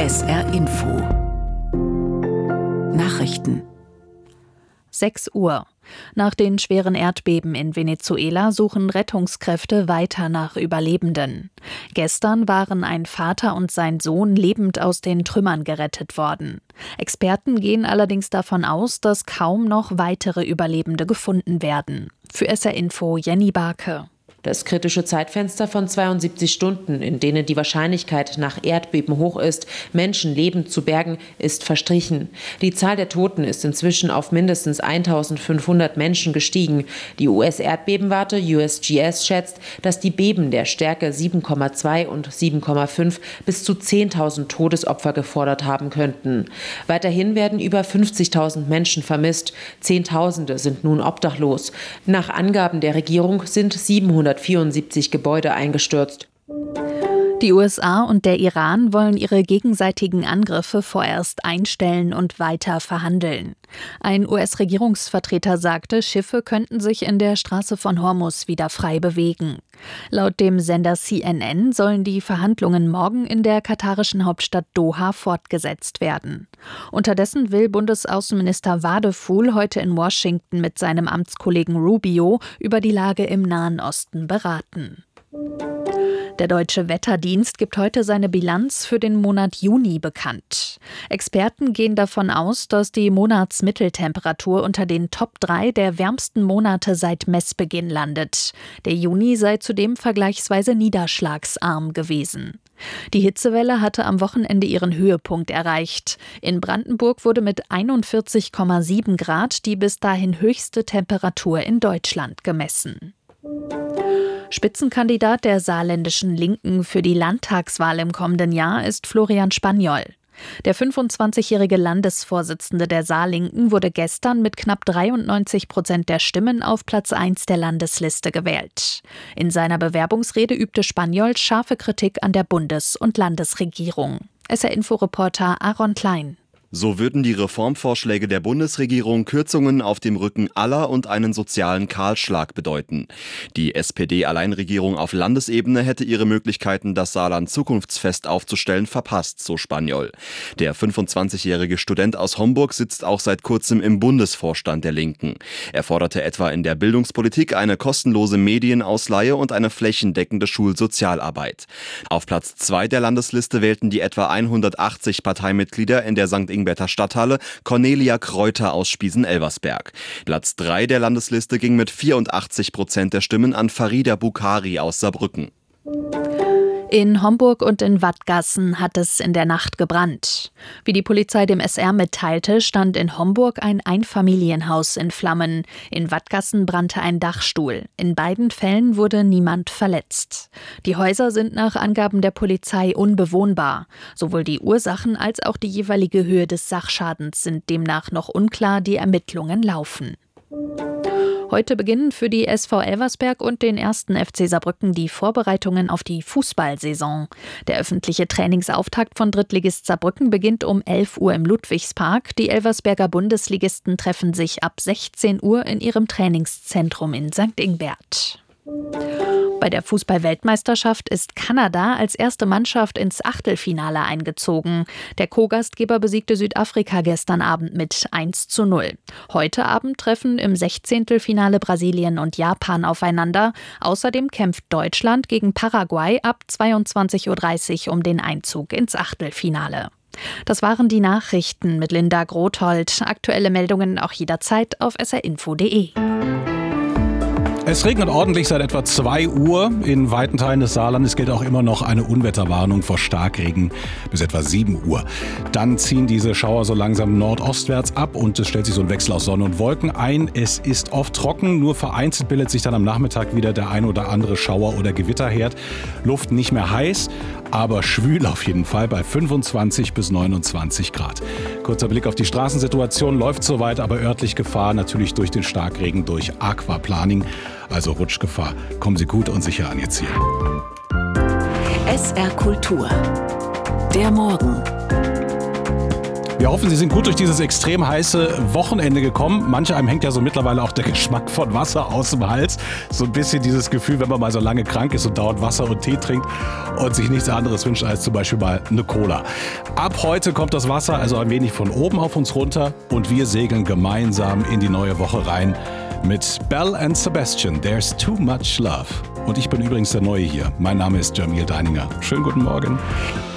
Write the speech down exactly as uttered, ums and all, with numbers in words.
S R Info Nachrichten. sechs Uhr. Nach den schweren Erdbeben in Venezuela suchen Rettungskräfte weiter nach Überlebenden. Gestern waren ein Vater und sein Sohn lebend aus den Trümmern gerettet worden. Experten gehen allerdings davon aus, dass kaum noch weitere Überlebende gefunden werden. Für S R Info Jenny Barke. Das kritische Zeitfenster von zweiundsiebzig Stunden, in denen die Wahrscheinlichkeit nach Erdbeben hoch ist, Menschen lebend zu bergen, ist verstrichen. Die Zahl der Toten ist inzwischen auf mindestens eintausendfünfhundert Menschen gestiegen. Die U S-Erdbebenwarte U S G S schätzt, dass die Beben der Stärke sieben Komma zwei und sieben Komma fünf bis zu zehntausend Todesopfer gefordert haben könnten. Weiterhin werden über fünfzigtausend Menschen vermisst. Zehntausende sind nun obdachlos. Nach Angaben der Regierung sind siebenhundertvierundsiebzig Gebäude eingestürzt. Die U S A und der Iran wollen ihre gegenseitigen Angriffe vorerst einstellen und weiter verhandeln. Ein U S-Regierungsvertreter sagte, Schiffe könnten sich in der Straße von Hormuz wieder frei bewegen. Laut dem Sender C N N sollen die Verhandlungen morgen in der katarischen Hauptstadt Doha fortgesetzt werden. Unterdessen will Bundesaußenminister Wadefuhl heute in Washington mit seinem Amtskollegen Rubio über die Lage im Nahen Osten beraten. Der Deutsche Wetterdienst gibt heute seine Bilanz für den Monat Juni bekannt. Experten gehen davon aus, dass die Monatsmitteltemperatur unter den Top drei der wärmsten Monate seit Messbeginn landet. Der Juni sei zudem vergleichsweise niederschlagsarm gewesen. Die Hitzewelle hatte am Wochenende ihren Höhepunkt erreicht. In Brandenburg wurde mit einundvierzig Komma sieben Grad die bis dahin höchste Temperatur in Deutschland gemessen. Spitzenkandidat der saarländischen Linken für die Landtagswahl im kommenden Jahr ist Florian Spaniol. Der fünfundzwanzigjährige Landesvorsitzende der Saarlinken wurde gestern mit knapp dreiundneunzig Prozent der Stimmen auf Platz eins der Landesliste gewählt. In seiner Bewerbungsrede übte Spaniol scharfe Kritik an der Bundes- und Landesregierung. S R-Info-Reporter Aaron Klein. So würden die Reformvorschläge der Bundesregierung Kürzungen auf dem Rücken aller und einen sozialen Kahlschlag bedeuten. Die S P D-Alleinregierung auf Landesebene hätte ihre Möglichkeiten, das Saarland zukunftsfest aufzustellen, verpasst, so Spaniol. Der fünfundzwanzigjährige Student aus Homburg sitzt auch seit kurzem im Bundesvorstand der Linken. Er forderte etwa in der Bildungspolitik eine kostenlose Medienausleihe und eine flächendeckende Schulsozialarbeit. Auf Platz zwei der Landesliste wählten die etwa hundertachtzig Parteimitglieder in der Sankt Ingberter Stadthalle Cornelia Kreuter aus Spiesen-Elversberg. Platz drei der Landesliste ging mit vierundachtzig Prozent der Stimmen an Farida Bukhari aus Saarbrücken. In Homburg und in Wattgassen hat es in der Nacht gebrannt. Wie die Polizei dem S R mitteilte, stand in Homburg ein Einfamilienhaus in Flammen. In Wattgassen brannte ein Dachstuhl. In beiden Fällen wurde niemand verletzt. Die Häuser sind nach Angaben der Polizei unbewohnbar. Sowohl die Ursachen als auch die jeweilige Höhe des Sachschadens sind demnach noch unklar. Die Ermittlungen laufen. Heute beginnen für die S V Elversberg und den ersten F C Saarbrücken die Vorbereitungen auf die Fußballsaison. Der öffentliche Trainingsauftakt von Drittligist Saarbrücken beginnt um elf Uhr im Ludwigspark. Die Elversberger Bundesligisten treffen sich ab sechzehn Uhr in ihrem Trainingszentrum in Sankt Ingbert. Bei der Fußball-Weltmeisterschaft ist Kanada als erste Mannschaft ins Achtelfinale eingezogen. Der Co-Gastgeber besiegte Südafrika gestern Abend mit eins zu null. Heute Abend treffen im Sechzehntelfinale Brasilien und Japan aufeinander. Außerdem kämpft Deutschland gegen Paraguay ab zweiundzwanzig Uhr dreißig um den Einzug ins Achtelfinale. Das waren die Nachrichten mit Linda Grothold. Aktuelle Meldungen auch jederzeit auf s r info punkt d e. Es regnet ordentlich seit etwa zwei Uhr. In weiten Teilen des Saarlandes gilt auch immer noch eine Unwetterwarnung vor Starkregen bis etwa sieben Uhr. Dann ziehen diese Schauer so langsam nordostwärts ab und es stellt sich so ein Wechsel aus Sonne und Wolken ein. Es ist oft trocken, nur vereinzelt bildet sich dann am Nachmittag wieder der ein oder andere Schauer oder Gewitterherd. Luft nicht mehr heiß, aber schwül auf jeden Fall bei fünfundzwanzig bis neunundzwanzig Grad. Kurzer Blick auf die Straßensituation, läuft soweit, aber örtlich Gefahr natürlich durch den Starkregen, durch Aquaplaning. Also Rutschgefahr. Kommen Sie gut und sicher an Ihr Ziel. S R Kultur. Der Morgen. Wir hoffen, Sie sind gut durch dieses extrem heiße Wochenende gekommen. Manche einem hängt ja so mittlerweile auch der Geschmack von Wasser aus dem Hals. So ein bisschen dieses Gefühl, wenn man mal so lange krank ist und dauernd Wasser und Tee trinkt und sich nichts anderes wünscht als zum Beispiel mal eine Cola. Ab heute kommt das Wasser also ein wenig von oben auf uns runter und wir segeln gemeinsam in die neue Woche rein mit Belle and Sebastian, There's Too Much Love. Und ich bin übrigens der Neue hier. Mein Name ist Jamil Deininger. Schönen guten Morgen.